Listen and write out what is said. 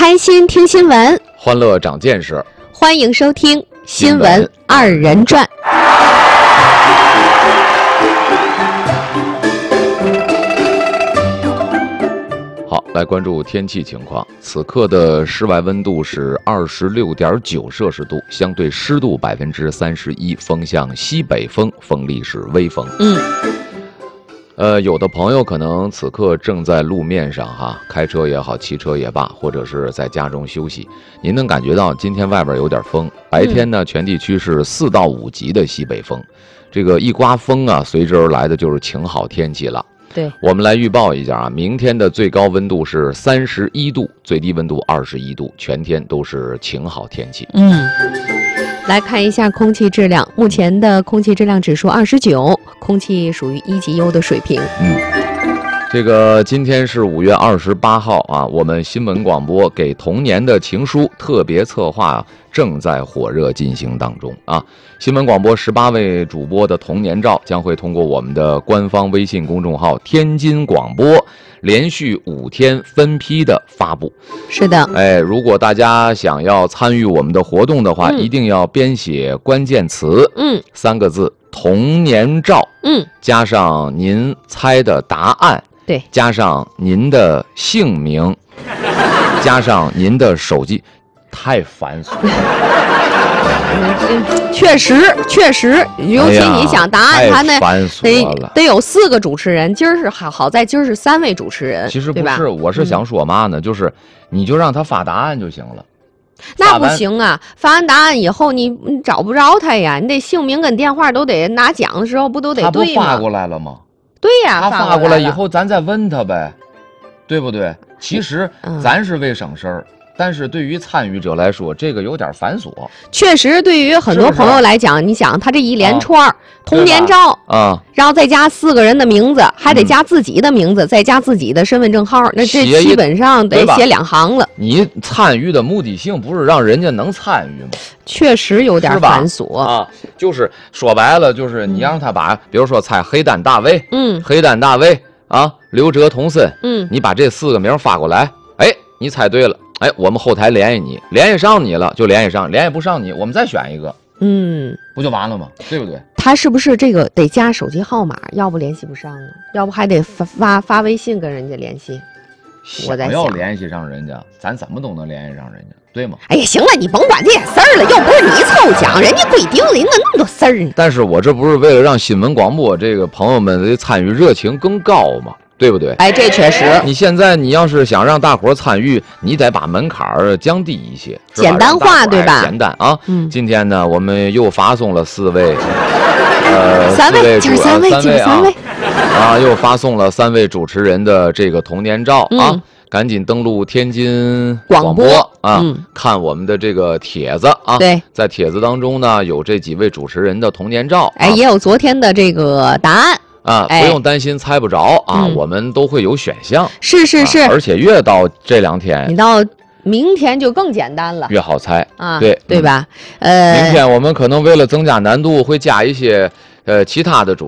开心听新闻， 欢乐长见识， 欢迎收听《新闻二人转》。 好，来关注天气情况。此刻的室外温度是26.9摄氏度，相对湿度31%，风向西北风，风力是微风。有的朋友可能此刻正在路面上开车也好，骑车也罢，或者是在家中休息，您能感觉到今天外边有点风。白天呢，全地区是4到5级的西北风，这个一刮风随之而来的就是晴好天气了。 对， 我们来预报一下明天的最高温度是31度，最低温度21度，全天都是晴好天气。 来看一下空气质量，目前的空气质量指数29，空气属于1级优的水平。 这个今天是5月28号我们新闻广播给童年的情书特别策划正在火热进行当中新闻广播18位主播的童年照将会通过我们的官方微信公众号天津广播连续5天分批的发布。 是的， 如果大家想要参与我们的活动的话，一定要编写关键词，3个字童年照，加上您猜的答案， 对， 加上您的姓名，加上您的手机，太繁琐了。 确实，尤其你想答案，他那得有4个主持人，今儿是好在今儿是3位主持人， 其实不是，我是想说嘛呢，就是你就让他发答案就行了。 那不行啊！发完答案以后，你找不着他呀，你得姓名跟电话都得拿奖的时候不都得对吗？ 他不发过来了吗？ 对呀， 他发过来以后，咱再问他呗，对不对？其实咱是为省事儿。但是对于参与者来说，这个有点繁琐。确实，对于很多朋友来讲，你想他这一连串童年照然后再加4个人的名字，还得加自己的名字，再加自己的身份证号，那这基本上得写2行了。 你参与的目的性不是让人家能参与吗？ 确实有点繁琐就是说白了，就是你让他把，比如说猜黑丹大卫，黑丹大卫刘哲童森，你把这4个名发过来，你猜对了。我们后台联系你，联系上你了就联系上，联系不上你，我们再选一个，不就完了吗？对不对？ 他是不是这个得加手机号码？要不联系不上啊？要不还得发微信跟人家联系？我在想， 要联系上人家，咱怎么都能联系上人家，对吗？ 哎呀，行了，你甭管这些事儿了，又不是你抽奖，人家规定了，应该那么多事儿呢。 但是我这不是为了让新闻广播这个朋友们的参与热情更高吗？对不对？ 这确实。 你现在你要是想让大伙参与，你得把门槛降低一些， 简单化，对吧？ 简单今天呢，我们又发送了4位， 3位又发送了3位主持人的这个童年照赶紧登录天津广播看我们的这个帖子对， 在帖子当中呢，有这几位主持人的童年照也有昨天的这个答案。 不用担心猜不着我们都会有选项。 是， 而且越到这2天， 你到明天就更简单了， 越好猜对吧？ 明天我们可能为了增加难度，会加一些其他的